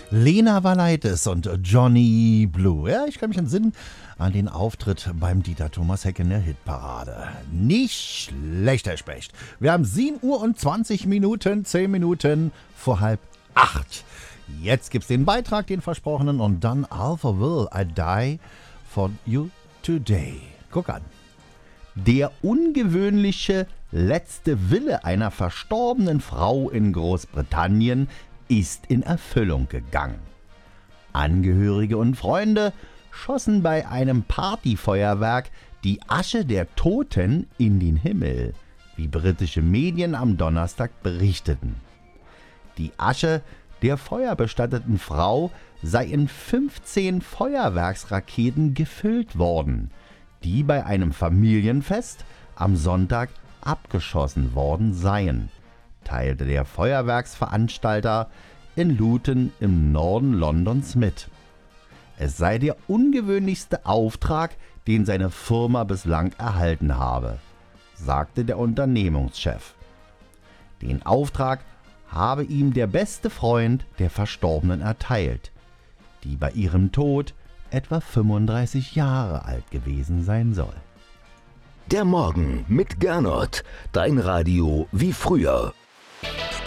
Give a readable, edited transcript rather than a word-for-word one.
Lena Valaitis und Johnny Blue. Ja, ich kann mich entsinnen an den Auftritt beim Dieter Thomas Heck in der Hitparade. Nicht schlecht, Herr Specht. Wir haben 7 Uhr und 20 Minuten, 10 Minuten vor 7:30. Jetzt gibt's den Beitrag, den versprochenen, und dann Arthur Will, I Die for You Today. Guck an. Der ungewöhnliche letzte Wille einer verstorbenen Frau in Großbritannien ist in Erfüllung gegangen. Angehörige und Freunde schossen bei einem Partyfeuerwerk die Asche der Toten in den Himmel, wie britische Medien am Donnerstag berichteten. Die Asche der feuerbestatteten Frau sei in 15 Feuerwerksraketen gefüllt worden, die bei einem Familienfest am Sonntag abgeschossen worden seien, teilte der Feuerwerksveranstalter in Luton im Norden Londons mit. Es sei der ungewöhnlichste Auftrag, den seine Firma bislang erhalten habe, sagte der Unternehmenschef. Den Auftrag habe ihm der beste Freund der Verstorbenen erteilt, die bei ihrem Tod etwa 35 Jahre alt gewesen sein soll. Der Morgen mit Gernot, dein Radio wie früher.